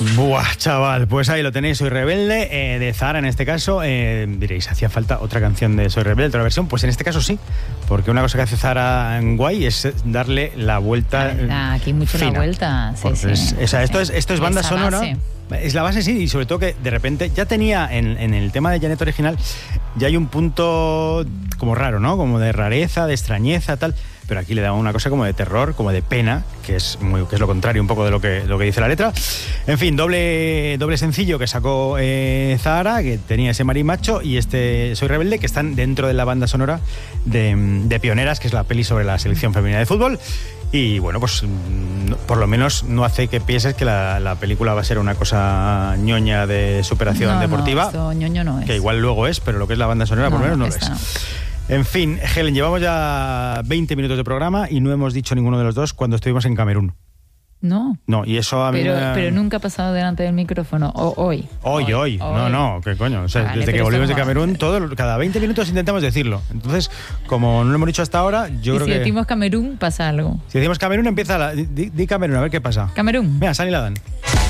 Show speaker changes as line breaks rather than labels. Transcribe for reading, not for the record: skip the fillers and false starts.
Buah, chaval, pues ahí lo tenéis, Soy Rebelde, de Zahara en este caso. Diréis, ¿hacía falta otra canción de Soy Rebelde, otra versión? Pues en este caso sí, porque una cosa que hace Zahara en guay es darle la vuelta.
Aquí mucho fina. La vuelta, sí.
Esto es banda sonora. Base. Es la base, sí, y sobre todo que de repente ya tenía en el tema de Janet original, ya hay un punto como raro, ¿no? Como de rareza, de extrañeza, tal. Pero aquí le da una cosa como de terror, como de pena, que es lo contrario un poco de lo que dice la letra. En fin, doble sencillo que sacó Zahara, que tenía ese marimacho, y este Soy Rebelde, que están dentro de la banda sonora de Pioneras, que es la peli sobre la selección femenina de fútbol. Y bueno, pues por lo menos no hace que pienses que la película va a ser una cosa ñoña de superación deportiva.
No, esto ñoño no es.
Que igual luego es, pero lo que es la banda sonora por lo menos no lo es. No. En fin, Helen, llevamos ya 20 minutos de programa y no hemos dicho ninguno de los dos cuando estuvimos en Camerún.
No.
No, y eso a mí...
Pero nunca ha pasado delante del micrófono. Hoy.
No, ¿qué coño? O sea, vale, desde que volvimos de Camerún, cada 20 minutos intentamos decirlo. Entonces, como no lo hemos dicho hasta ahora, yo creo que...
si decimos Camerún, pasa algo.
Si decimos Camerún, empieza di Camerún, a ver qué pasa.
Camerún.
Mira, Sani la dan.